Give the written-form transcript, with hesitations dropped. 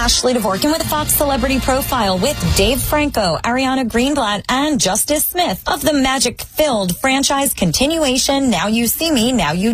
Ashley Dvorkin with a Fox Celebrity Profile with Dave Franco, Ariana Greenblatt, and Justice Smith of the magic-filled franchise continuation Now You See Me, Now You